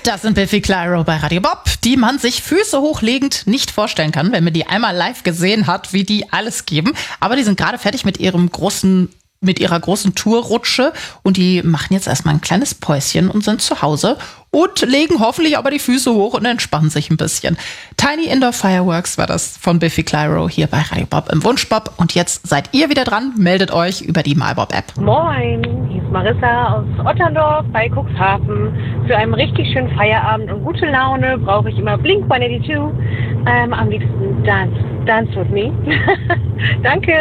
Das sind Biffy Clyro bei Radio Bob, die man sich Füße hochlegend nicht vorstellen kann, wenn man die einmal live gesehen hat, wie die alles geben. Aber die sind gerade fertig mit ihrer großen Tourrutsche und die machen jetzt erstmal ein kleines Päuschen und sind zu Hause und legen hoffentlich aber die Füße hoch und entspannen sich ein bisschen. Tiny Indoor Fireworks war das von Biffy Clyro hier bei Radio Bob im Wunschbob. Und jetzt seid ihr wieder dran, meldet euch über die MyBob-App. Moin, hier ist Marissa aus Otterndorf bei Cuxhaven. Für einen richtig schönen Feierabend und gute Laune brauche ich immer Blink-182. Am liebsten Dance with Me. Danke.